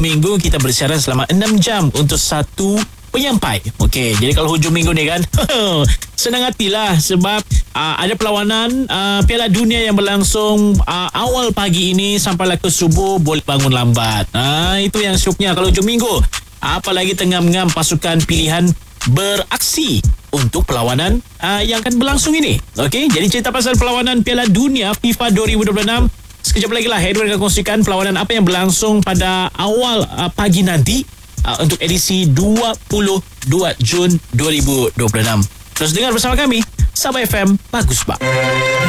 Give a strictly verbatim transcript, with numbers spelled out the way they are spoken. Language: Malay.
minggu kita bersiaran selama enam jam untuk satu penyampai. Okey, jadi kalau hujung minggu ni kan senang hatilah sebab uh, ada perlawanan uh, Piala Dunia yang berlangsung uh, awal pagi ini sampailah ke subuh, boleh bangun lambat. Uh, itu yang syuknya kalau hujung minggu. Apalagi tengah-mengam pasukan pilihan beraksi untuk perlawanan uh, yang akan berlangsung ini. Okey, jadi cerita pasal perlawanan Piala Dunia FIFA dua ribu dua puluh enam sekejap lagi lah Edwin akan kongsikan perlawanan apa yang berlangsung pada awal uh, pagi nanti uh, untuk edisi dua puluh dua Jun dua ribu dua puluh enam. Terus dengar bersama kami Sabah F M Bagus Bang.